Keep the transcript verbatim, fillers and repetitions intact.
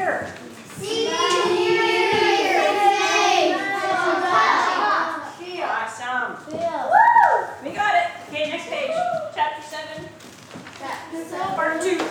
here? See Awesome. We got it. Okay, next page. Chapter seven. Part two.